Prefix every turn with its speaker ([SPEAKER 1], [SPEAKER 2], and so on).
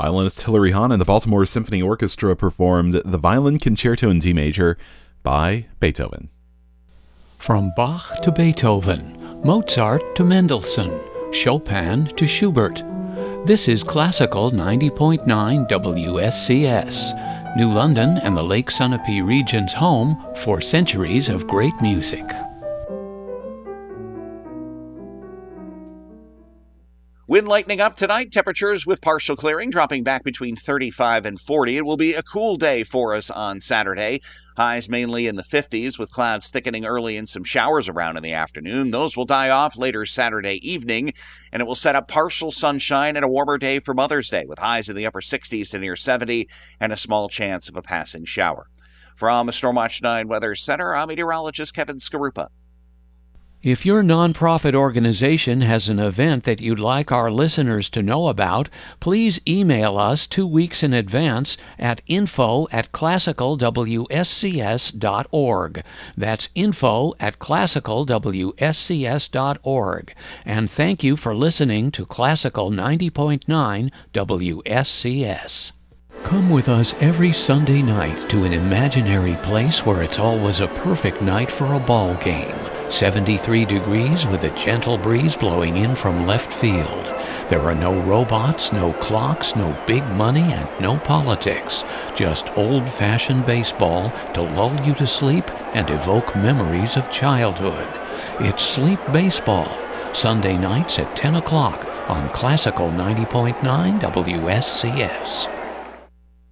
[SPEAKER 1] Violinist Hilary Hahn and the Baltimore Symphony Orchestra performed the Violin Concerto in D Major by Beethoven.
[SPEAKER 2] From Bach to Beethoven, Mozart to Mendelssohn, Chopin to Schubert. This is Classical 90.9 WSCS, New London and the Lake Sunapee region's home for centuries of great music.
[SPEAKER 3] Wind lightening up tonight, temperatures with partial clearing dropping back between 35 and 40. It will be a cool day for us on Saturday. Highs mainly in the 50s with clouds thickening early and some showers around in the afternoon. Those will die off later Saturday evening, and it will set up partial sunshine and a warmer day for Mother's Day with highs in the upper 60s to near 70 and a small chance of a passing shower. From Stormwatch 9 Weather Center, I'm meteorologist Kevin Skarupa.
[SPEAKER 2] If your nonprofit organization has an event that you'd like our listeners to know about, please email us 2 weeks in advance at info@classicalwscs.org. That's info@classicalwscs.org. And thank you for listening to Classical 90.9 WSCS. Come with us every Sunday night to an imaginary place where it's always a perfect night for a ball game. 73 degrees with a gentle breeze blowing in from left field. There are no robots, no clocks, no big money, and no politics. Just old-fashioned baseball to lull you to sleep and evoke memories of childhood. It's Sleep Baseball, Sunday nights at 10 o'clock on Classical 90.9 WSCS.